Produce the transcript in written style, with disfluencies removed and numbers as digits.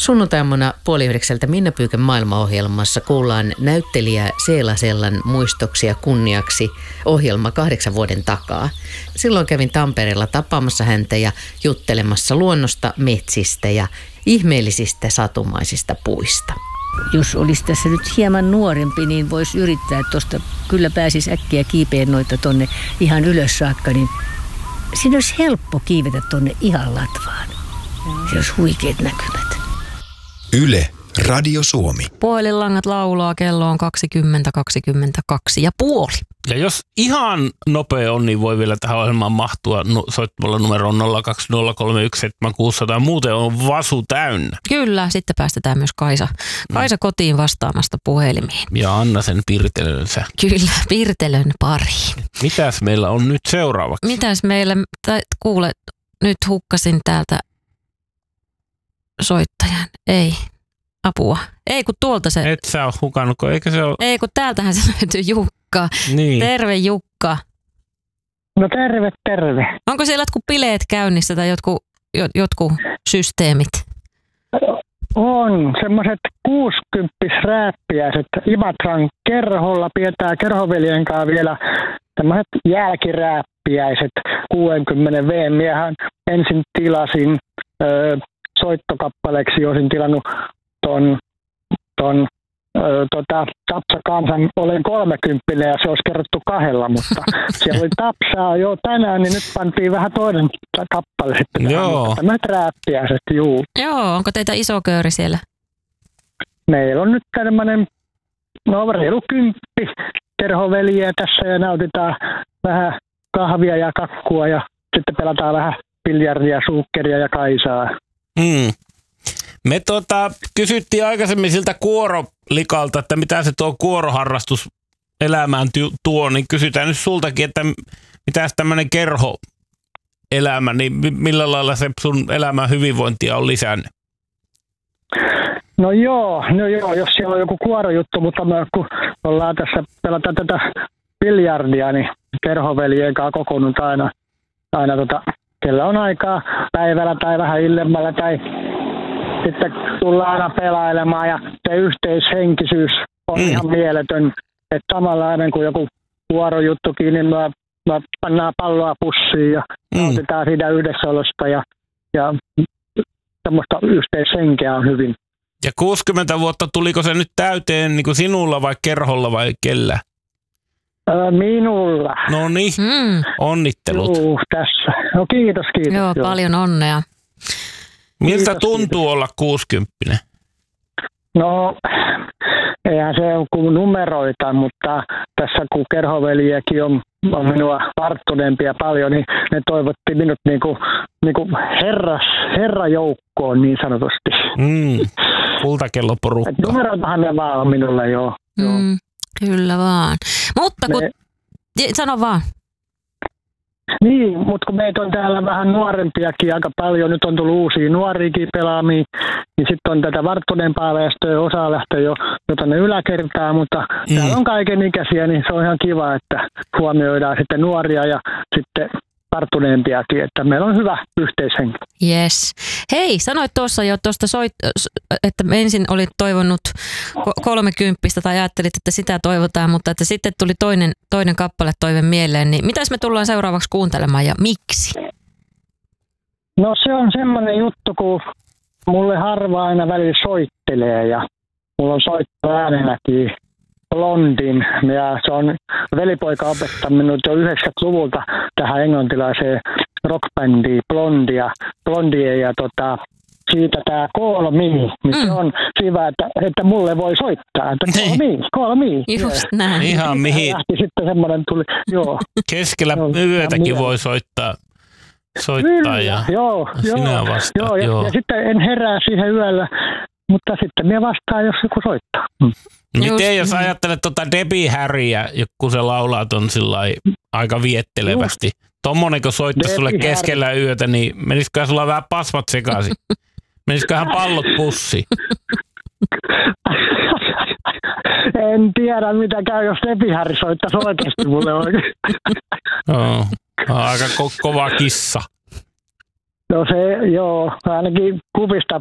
Sunnuntaimuna 8:30 Minna Pyykän maailmaohjelmassa kuullaan näyttelijä Seela Sellan muistoksia kunniaksi ohjelma 8 vuoden takaa. Silloin kävin Tampereella tapaamassa häntä ja juttelemassa luonnosta, metsistä ja ihmeellisistä satumaisista puista. Jos olisi tässä nyt hieman nuorempi, niin voisi yrittää tuosta, kyllä pääsisi äkkiä kiipeen noita tonne ihan ylös saakka, niin siinä olisi helppo kiivetä tonne ihan latvaan. Se olisi huikeat näkymät. Yle, Radio Suomi. Puhelinlangat laulaa, kello on 20:22 ja puoli. Ja jos ihan nopea on, niin voi vielä tähän ohjelmaan mahtua soittamalla numeroon 020317600. Muuten on vasu täynnä. Kyllä, sitten päästetään myös Kaisa kotiin vastaamasta puhelimiin. Ja Anna sen pirtelönsä. Kyllä, pirtelön pariin. Mitäs meillä on nyt seuraavaksi? Mitäs meillä, kuule, nyt hukkasin täältä soittajan. Ei, apua. Ei kun tuolta se. Et sä oo hukannut, eikö se ole? Ei kun täältähän se löytyy Jukka. Niin. Terve Jukka. No terve. Onko siellä jotkut bileet käynnissä tai jotkut systeemit? On semmoiset 60-rääppiäiset Imatran kerholla, pidetään kerhoveljen kanssa vielä tämmöiset jälkirääppiäiset 60 V-miehän. Ensin tilasin soittokappaleeksi, olisin tilannut ton Tapsa kansan, olen 30 ja se olisi kerrottu 2, mutta siellä oli Tapsaa jo tänään, niin nyt pantiin vähän toinen kappale sitten. Joo. Tämmöiset rääppiäiset, juu. Joo, onko teitä iso köyri siellä? Meillä on nyt tämmöinen, reilu 10 kerhoveliä tässä ja nautitaan vähän kahvia ja kakkua ja sitten pelataan vähän biljardia, suukkeria ja Kaisaa. Me kysyttiin aikaisemmin siltä kuorolikalta, että mitä se tuo kuoroharrastus elämään tuo, niin kysytään nyt sultakin, että mitäs tämmöinen kerhoelämä, niin millä lailla se sun elämän hyvinvointia on lisännyt? No joo, jos siellä on joku kuorojuttu, mutta kun ollaan tässä, pelataan tätä biljardia, niin kerhoveljen kanssa kokoonnut aina kellä on aikaa päivällä tai vähän illemmällä tai sitten tullaan aina pelailemaan ja se yhteishenkisyys on ihan mieletön. Että samanlainen kuin joku vuorojuttukin, niin me pannaan palloa pussiin ja nautitaan siitä yhdessäolosta ja semmoista yhteishenkeä on hyvin. Ja 60 vuotta, tuliko se nyt täyteen niin kuin sinulla vai kerholla vai kellä? Minulla. No niin, onnittelut. Juu, tässä. No kiitos. Joo, paljon onnea. Kiitos. Miltä tuntuu olla 60? No, eihän se ole kuin numeroita, mutta tässä kun kerhoveliäkin on minua varttuneempia paljon, niin ne toivotti minut niinku herrajoukkoon niin sanotusti. Kultakelloporukka. Numeroitahan ne vaan on minulle, joo. Kyllä vaan. Mutta sano vaan. Niin, mutta kun meitä on täällä vähän nuorempiakin aika paljon, nyt on tullut uusia nuoriakin pelaamia, niin sitten on tätä varttuneempaa väestöä, osa lähtee jo tuonne yläkertaan, mutta täällä on kaikenikäisiä, niin se on ihan kiva, että huomioidaan sitten nuoria ja sitten varttuneempiakin, että meillä on hyvä yhteishenki. Yes. Hei, sanoit tuossa jo että ensin olit toivonut 30 tai ajattelit, että sitä toivotaan, mutta että sitten tuli toinen kappale toive mieleen, niin mitäs me tullaan seuraavaksi kuuntelemaan ja miksi? No se on semmoinen juttu, kun mulle harva aina välillä soittelee ja mulla on soittoäänenäkin Blondin, ja se on velipoika opettanut minut jo 90-luvulta tähän englantilaiseen rockbändiin Blondie ja siitä tämä Call Me, niin se on hyvä, että mulle voi soittaa, että Call Me. Just näin. Ihan mihin. Lähti sitten semmoinen tuli, joo. Keskellä yötäkin voi soittaa ja sinä vastaat. Joo, ja sitten en herää siihen yöllä, mutta sitten minä vastaan, jos joku soittaa. Miten jos ajattelet Debbie Harryä, kun se laulaa ton sillai aika viettelevästi. Tommonen, kun soittaisi sulle keskellä yötä, niin menisiköhän sulla vähän pasmat sekaisin? Menisiköhän pallot pussiin? En tiedä, mitä käy, jos Debbie Harry soittaisi oikeasti mulle oikein. Aika kova kissa. No se, joo, ainakin kuvista